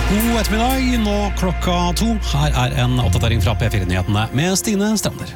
God ettermiddag, nå klokka 2. Her en oppdatering fra P4-nyhetene med Stine Strander.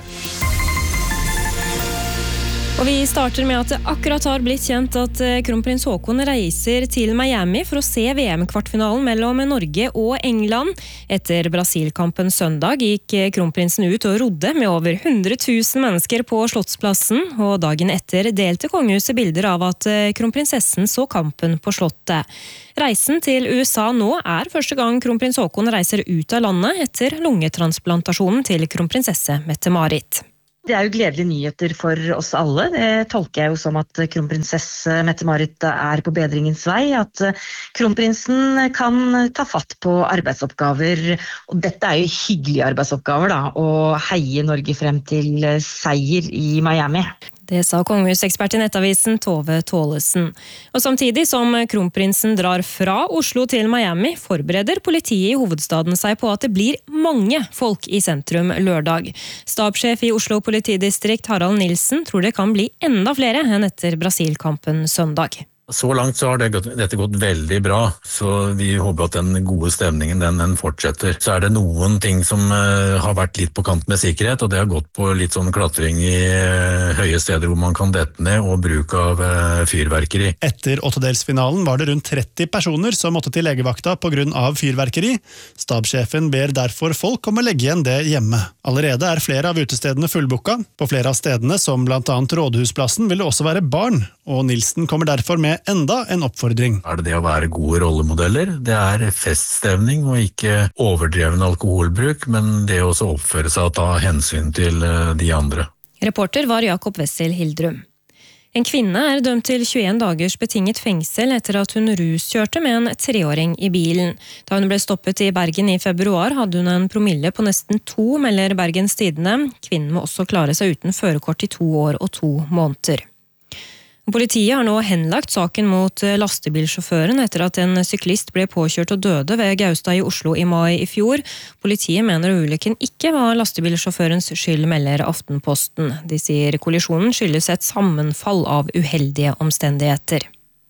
Og vi starter med at det akkurat har blitt kjent at kronprins Haakon reiser til Miami for å se VM-kvartfinalen mellom Norge og England. Etter Brasil-kampen søndag gikk kronprinsen ut og rodde med over 100 000 mennesker på Slottsplassen, og dagen etter delte kongehuset bilder av at kronprinsessen så kampen på Slottet. Reisen til USA nå første gang kronprins Haakon reiser ut av landet etter lungetransplantasjonen til kronprinsesse Mette-Marit. Det jo gledelige nyheter for oss alle. Det tolker jeg jo som at kronprinsesse Mette-Marit på bedringens vei, at kronprinsen kan ta fatt på arbeidsoppgaver. Og dette jo hyggelige arbeidsoppgaver, å heie Norge frem til seier i Miami. Det sa kongehusekspert i Nettavisen Tove Tålesen. Og samtidig som kronprinsen drar fra Oslo til Miami, forbereder politiet i hovedstaden seg på at det blir mange folk i sentrum lørdag. Stabssjef i Oslo politidistrikt Harald Nilsen tror det kan bli enda flere enn etter Brasil-kampen søndag. Så langt så har dette gått veldig bra, så vi håper at den gode stemningen den fortsetter. Så det noen ting som har vært litt på kant med sikkerhet, og det har gått på litt sånn klatring i høye steder hvor man kan dette ned, og bruk av fyrverkeri. Etter åttedelsfinalen var det rundt 30 personer som måtte til legevakta på grunn av fyrverkeri. Stabssjefen ber derfor folk om å legge igjen det hjemme. Allerede flere av utestedene fullbooka. På flere av stedene, som blant annet Rådhusplassen, vil det også være barn, og Nilsen kommer derfor med enda en oppfordring. Det å være gode rollemodeller? Det feststemning og ikke overdreven alkoholbruk, men det å også oppføre seg og ta hensyn til de andre. Reporter var Jakob Wessel Hildrum. En kvinne dømt til 21 dagers betinget fengsel etter at hun ruskjørte med en 3-åring i bilen. Da hun ble stoppet i Bergen i februar, hadde hun en promille på nesten 2, melder Bergens Tidende. Kvinnen må også klare seg uten førerkort i 2 år og 2 måneder. Politiet har nå henlagt saken mot lastebilsjåføren etter at en syklist ble påkjørt og døde ved Gaustad i Oslo i mai i fjor. Politiet mener ulykken ikke var lastebilsjåførens skyld, melder Aftenposten. De sier kollisjonen skyldes et sammenfall av uheldige omstendigheter.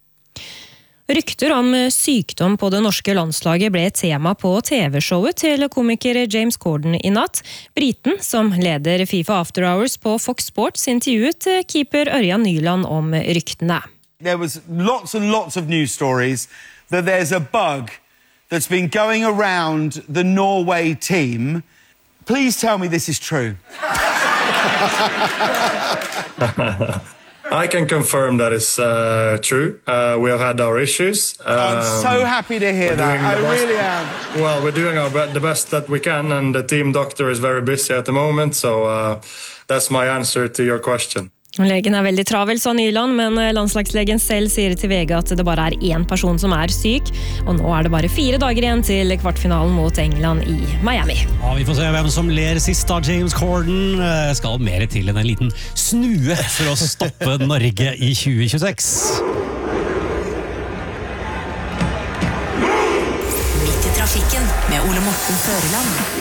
Rykter om sykdom på det norske landslaget ble et tema på TV-showet til komiker James Corden i natt. Briten, som leder FIFA After Hours på Fox Sports, intervjuet keeper Ørjan Nyland om ryktene. There was lots and lots of news stories that there's a bug that's been going around the Norway team. Please tell me this is true. I can confirm that is true. We have had our issues. I'm so happy to hear that. I really am. Well, we're doing the best that we can, and the team doctor is very busy at the moment, so that's my answer to your question. Legen veldig travel, sa Nyland, men landslagslegen selv sier til VG at det bare 1 person som syk, og nå det bare 4 dager igjen til kvartfinalen mot England i Miami. Ja, vi får se hvem som ler sist av James Corden. Skal mer til enn en liten snue for å stoppe Norge i 2026. Midt i trafikken med Ole Morten Føreland.